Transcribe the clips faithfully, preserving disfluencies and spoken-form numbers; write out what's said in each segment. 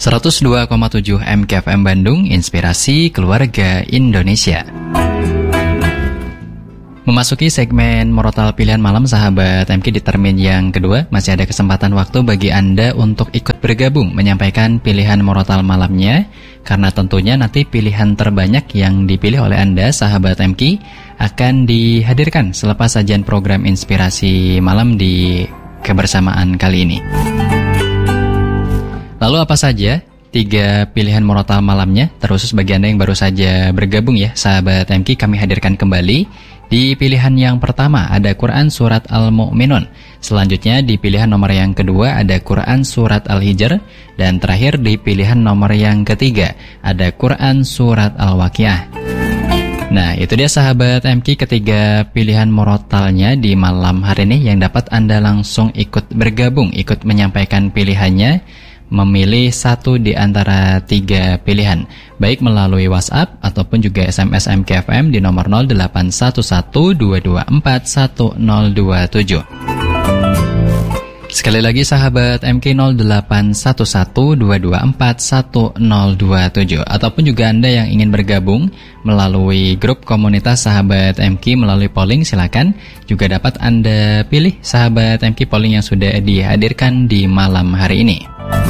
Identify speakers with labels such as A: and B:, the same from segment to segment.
A: seratus dua koma tujuh M K F M Bandung, Inspirasi Keluarga Indonesia. Memasuki segmen Murotal Pilihan Malam, sahabat M K, di termin yang kedua masih ada kesempatan waktu bagi Anda untuk ikut bergabung menyampaikan pilihan Murotal malamnya, karena tentunya nanti pilihan terbanyak yang dipilih oleh Anda, sahabat M K, akan dihadirkan selepas sajian program Inspirasi Malam di kebersamaan kali ini. Lalu apa saja tiga pilihan Murotal malamnya? Terkhusus bagi Anda yang baru saja bergabung ya, sahabat M K, kami hadirkan kembali. Di pilihan yang pertama ada Quran Surat Al-Mu'minun. Selanjutnya di pilihan nomor yang kedua ada Quran Surat Al-Hijr. Dan terakhir di pilihan nomor yang ketiga ada Quran Surat Al-Waqiah. Nah, itu dia sahabat M K, ketiga pilihan Murotalnya di malam hari ini yang dapat Anda langsung ikut bergabung, ikut menyampaikan pilihannya, memilih satu di antara tiga pilihan, baik melalui WhatsApp ataupun juga S M S M K F M di nomor nol delapan satu satu dua dua empat satu nol dua tujuh. Sekali lagi sahabat M K, nol delapan satu satu dua dua empat satu nol dua tujuh. Ataupun juga Anda yang ingin bergabung melalui grup komunitas sahabat M K melalui polling, silakan juga dapat Anda pilih sahabat M K polling yang sudah dihadirkan di malam hari ini.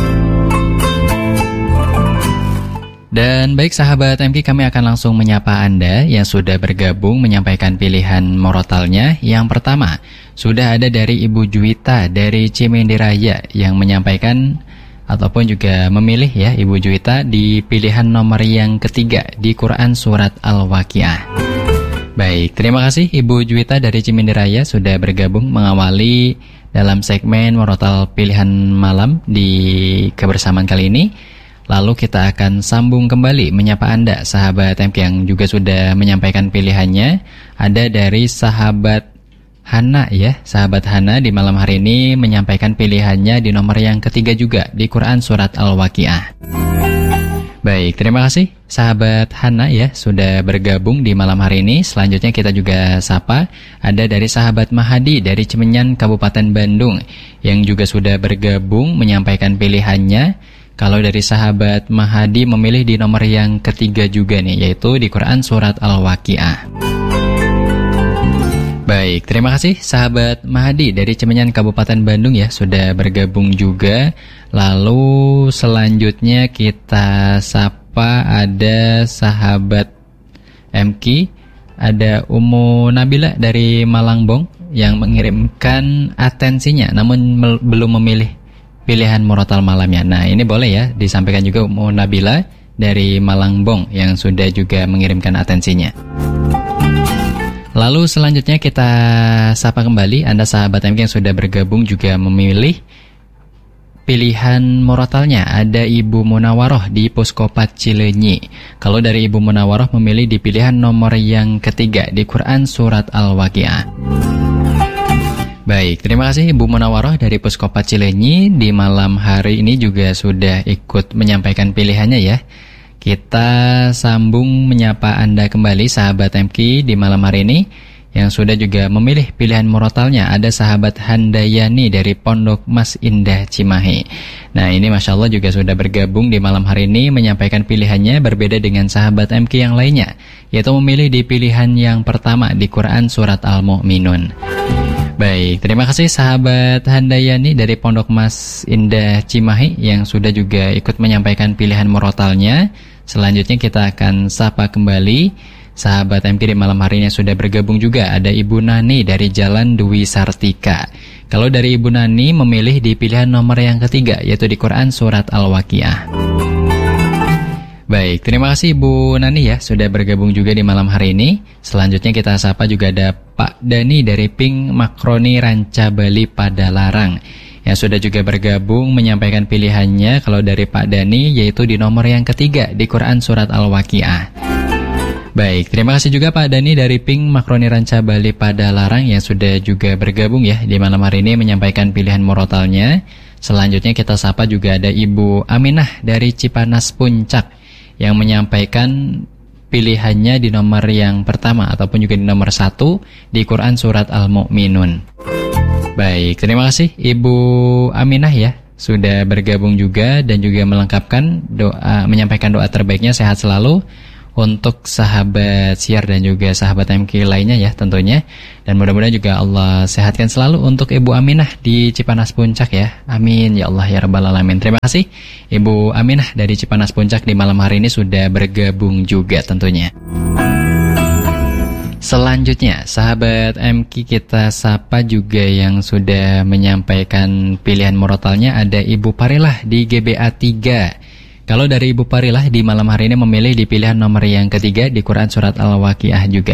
A: Dan baik sahabat M K, kami akan langsung menyapa Anda yang sudah bergabung menyampaikan pilihan Murotalnya. Yang pertama, sudah ada dari Ibu Juwita dari Cimindiraya yang menyampaikan ataupun juga memilih ya Ibu Juwita di pilihan nomor yang ketiga di Quran Surat Al-Waqiah. Baik, terima kasih Ibu Juwita dari Cimindiraya sudah bergabung mengawali dalam segmen Murotal Pilihan Malam di kebersamaan kali ini. Lalu kita akan sambung kembali menyapa Anda, sahabat M K, yang juga sudah menyampaikan pilihannya. Ada dari sahabat Hana ya, sahabat Hana di malam hari ini menyampaikan pilihannya di nomor yang ketiga juga di Quran Surat Al-Waqiah. Baik, terima kasih sahabat Hana ya sudah bergabung di malam hari ini. Selanjutnya kita juga sapa ada dari sahabat Mahadi dari Cimenyan Kabupaten Bandung yang juga sudah bergabung menyampaikan pilihannya. Kalau dari sahabat Mahadi memilih di nomor yang ketiga juga nih, yaitu di Quran Surat Al-Waqiah. Baik, terima kasih sahabat Mahadi dari Cimenyan Kabupaten Bandung ya sudah bergabung juga. Lalu selanjutnya kita sapa ada sahabat M K, ada Umu Nabila dari Malangbong yang mengirimkan atensinya namun mel- belum memilih pilihan Murotal malamnya. Nah, ini boleh ya disampaikan juga Umu Nabila dari Malangbong yang sudah juga mengirimkan atensinya. Lalu selanjutnya kita sapa kembali Anda sahabat M K yang sudah bergabung juga memilih pilihan Murotalnya. Ada Ibu Munawaroh di Puskopat Cileunyi. Kalau dari Ibu Munawaroh memilih di pilihan nomor yang ketiga di Quran Surat Al-Waqiah. Baik, terima kasih Ibu Munawaroh dari Puskopat Cileunyi. Di malam hari ini juga sudah ikut menyampaikan pilihannya ya. Kita sambung menyapa Anda kembali sahabat M K di malam hari ini yang sudah juga memilih pilihan Murotalnya. Ada sahabat Handayani dari Pondok Mas Indah Cimahi. Nah, ini Masya Allah juga sudah bergabung di malam hari ini menyampaikan pilihannya berbeda dengan sahabat M K yang lainnya, yaitu memilih di pilihan yang pertama di Quran Surat Al-Mu'minun. Baik, terima kasih sahabat Handayani dari Pondok Mas Indah Cimahi yang sudah juga ikut menyampaikan pilihan Murotalnya. Selanjutnya kita akan sapa kembali sahabat M K di malam hari ini yang sudah bergabung juga. Ada Ibu Nani dari Jalan Dwi Sartika. Kalau dari Ibu Nani memilih di pilihan nomor yang ketiga, yaitu di Quran Surat Al-Waqiah. Baik, terima kasih Ibu Nani ya sudah bergabung juga di malam hari ini. Selanjutnya kita sapa juga ada Pak Dani dari Ping Makroni Ranca Bali Padalarang yang sudah juga bergabung menyampaikan pilihannya. Kalau dari Pak Dani yaitu di nomor yang ketiga di Quran Surat Al-Waqiah. Baik, terima kasih juga Pak Dani dari Ping Makroni Ranca Bali Padalarang yang sudah juga bergabung ya di malam hari ini menyampaikan pilihan Murotalnya. Selanjutnya kita sapa juga ada Ibu Aminah dari Cipanas Puncak yang menyampaikan pilihannya di nomor yang pertama ataupun juga di nomor satu di Quran Surat Al-Mu'minun. Baik, terima kasih Ibu Aminah ya sudah bergabung juga dan juga melengkapkan doa, menyampaikan doa terbaiknya sehat selalu untuk sahabat Siar dan juga sahabat M K lainnya ya tentunya. Dan mudah-mudahan juga Allah sehatkan selalu untuk Ibu Aminah di Cipanas Puncak ya. Amin ya Allah ya Rabbal Alamin. Terima kasih Ibu Aminah dari Cipanas Puncak di malam hari ini sudah bergabung juga tentunya. Selanjutnya, sahabat M K kita sapa juga yang sudah menyampaikan pilihan murotalnya ada Ibu Parilah di G B A tiga. Kalau dari Ibu Parilah di malam hari ini memilih di pilihan nomor yang ketiga di Quran Surat Al-Waqiah juga.